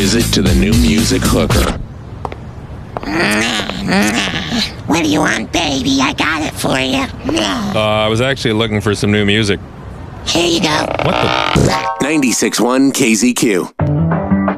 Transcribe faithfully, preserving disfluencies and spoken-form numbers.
music to the new music hooker. What do you want, baby? I got it for you. Uh, I was actually looking for some new music. Here you go. What the? ninety-six point one K Z Q.